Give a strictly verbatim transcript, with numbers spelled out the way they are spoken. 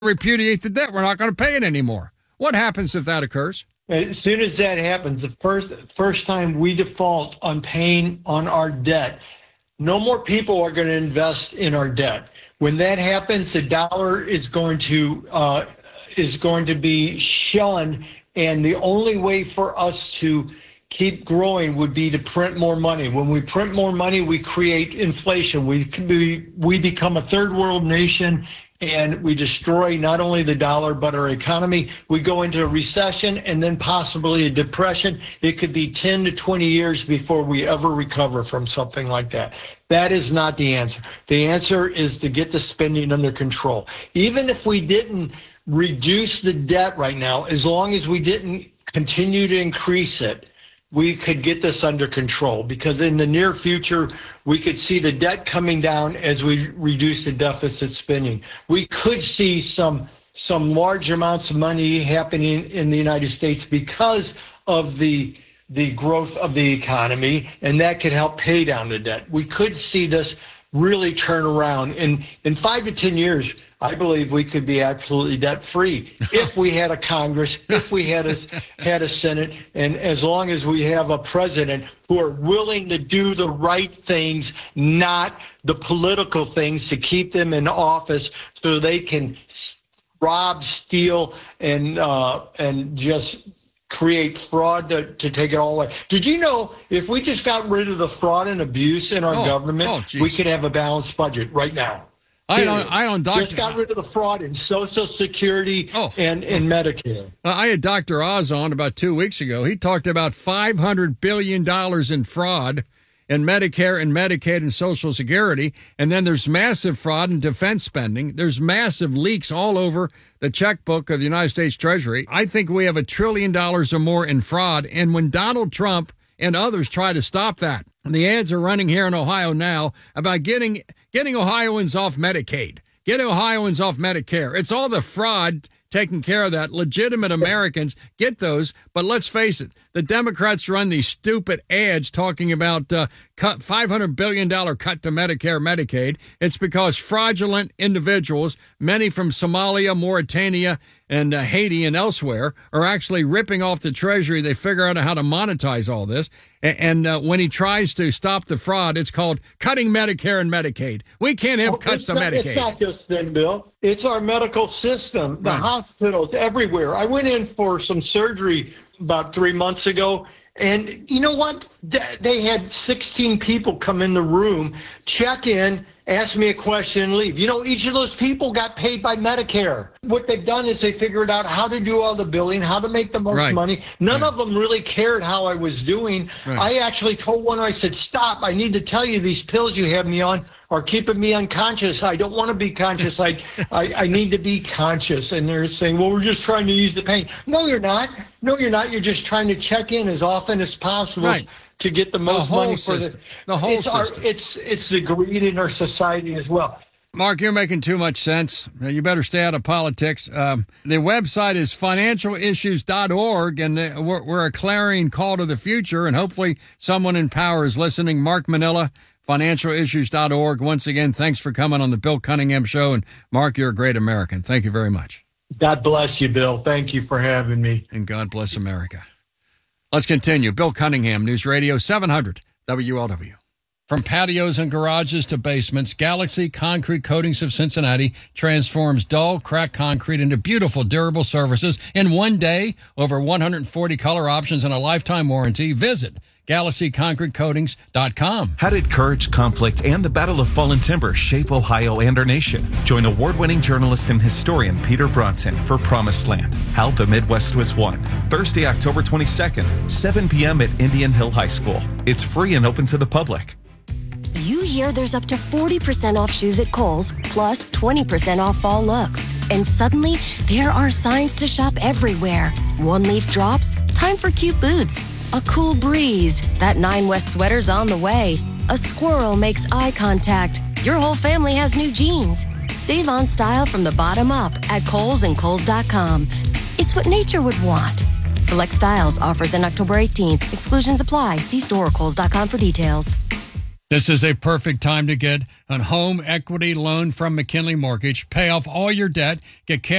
repudiate the debt. We're not going to pay it anymore. What happens if that occurs? As soon as that happens, the first first time we default on paying on our debt, no more people are going to invest in our debt. When that happens, the dollar is going to uh, is going to be shunned, and the only way for us to keep growing would be to print more money. When we print more money, we create inflation. We we, we become a third world nation, and we destroy not only the dollar, but our economy. We go into a recession and then possibly a depression. It could be ten to twenty years before we ever recover from something like that. That is not the answer. The answer is to get the spending under control. Even if we didn't reduce the debt right now, as long as we didn't continue to increase it, we could get this under control, because in the near future, we could see the debt coming down as we reduce the deficit spending. We could see some some large amounts of money happening in the United States because of the the growth of the economy, and that could help pay down the debt. We could see this really turn around. In, in five to ten years, I believe we could be absolutely debt-free if we had a Congress, if we had a, had a Senate, and as long as we have a president who are willing to do the right things, not the political things, to keep them in office so they can rob, steal, and uh, and just create fraud to, to take it all away. Did you know if we just got rid of the fraud and abuse in our oh, government, oh, we could have a balanced budget right now? I don't, I don't, doctor. Just got rid of the fraud in Social Security oh. and, and Medicare. I had Doctor Oz on about two weeks ago. He talked about five hundred billion dollars in fraud in Medicare and Medicaid and Social Security. And then there's massive fraud in defense spending. There's massive leaks all over the checkbook of the United States Treasury. I think we have a trillion dollars or more in fraud. And when Donald Trump and others try to stop that, the ads are running here in Ohio now about getting getting Ohioans off Medicaid, getting Ohioans off Medicare. It's all the fraud taking care of that. Legitimate Americans get those, but let's face it, the Democrats run these stupid ads talking about uh, cut five hundred billion dollars cut to Medicare, Medicaid. It's because fraudulent individuals, many from Somalia, Mauritania, and uh, Haiti and elsewhere, are actually ripping off the Treasury. They figure out how to monetize all this. And, and uh, when he tries to stop the fraud, it's called cutting Medicare and Medicaid. We can't have well, cuts to not, Medicaid. It's not just then, Bill. It's our medical system, the right. hospitals, everywhere. I went in for some surgery about three months ago, and you know what? They had sixteen people come in the room, check in, ask me a question, and leave. You know, each of those people got paid by Medicare. What they've done is they figured out how to do all the billing, how to make the most right. money. None right. of them really cared how I was doing. Right. I actually told one, I said, stop, I need to tell you these pills you have me on are keeping me unconscious. I don't want to be conscious. I, I, I need to be conscious. And they're saying, well, we're just trying to ease the pain. No, you're not. No, you're not. You're just trying to check in as often as possible. Right. To get the most the money system. for the, the whole it's system. Our, it's it's the greed in our society as well. Mark, you're making too much sense. You better stay out of politics. Um, the website is financial issues dot org, and we're, we're a clarion call to the future, and hopefully someone in power is listening. Mark Manila, financial issues dot org. Once again, thanks for coming on the Bill Cunningham Show. And Mark, you're a great American. Thank you very much. God bless you, Bill. Thank you for having me. And God bless America. Let's continue. Bill Cunningham, News Radio seven hundred W L W. From patios and garages to basements, Galaxy Concrete Coatings of Cincinnati transforms dull, cracked concrete into beautiful, durable surfaces in one day. Over one hundred forty color options and a lifetime warranty. Visit Galaxy Concrete Coatings dot com. How did courage, conflict, and the Battle of Fallen Timber shape Ohio and our nation? Join award-winning journalist and historian Peter Bronson for Promised Land, How the Midwest Was Won. Thursday, October twenty-second, seven p.m. at Indian Hill High School. It's free and open to the public. You hear there's up to forty percent off shoes at Kohl's, plus twenty percent off fall looks. And suddenly, there are signs to shop everywhere. One leaf drops, time for cute boots. A cool breeze, that Nine West sweater's on the way. A squirrel makes eye contact. Your whole family has new jeans. Save on style from the bottom up at Kohl's and Kohl's dot com. It's what nature would want. Select styles, offers in October eighteenth. Exclusions apply. See store or Kohl's dot com for details. This is a perfect time to get a home equity loan from McKinley Mortgage. Pay off all your debt. Get cash